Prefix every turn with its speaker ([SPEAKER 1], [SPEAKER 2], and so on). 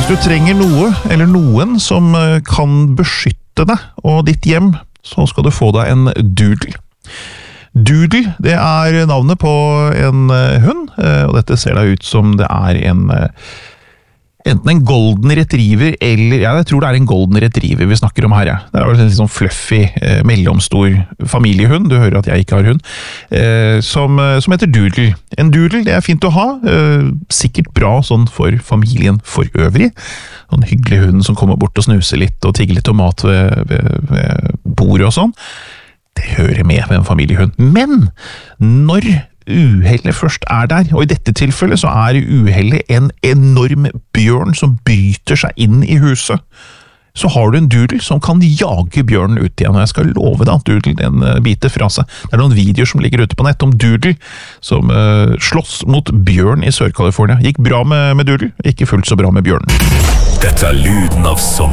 [SPEAKER 1] Hvis du trenger noe eller noen som kan beskytte deg og ditt hjem, så skal du få deg en Doodle. Doodle, det er navnet på en hund, og dette ser da ut som det er enten en golden retriever, eller, ja, jeg tror det er en golden retriever vi snakker om her, ja. Det er jo en litt sånn fluffy, mellomstor familiehund, du hører at jeg ikke har hund, som heter Doodle. En Doodle, det er fint å ha, sikkert bra sånn for familien for øvrig. En hyggelig hund som kommer bort og snuser litt og tigger litt tomat ved bordet og sånn. Det hører med en familiehund. Men når uhellet først er der, og i dette tilfellet så er uhellet en enorm bjørn som bryter seg inn i huset, så har du en Doodle som kan jage bjørnen ut igjen, og jeg skal love deg at Doodle den biter fra seg. Det er noen videoer som ligger ute på nett om Doodle som slåss mot bjørn i Sør-California. Gikk bra med Doodle, ikke fullt så bra med bjørnen.
[SPEAKER 2] Dette er lyden av sommer.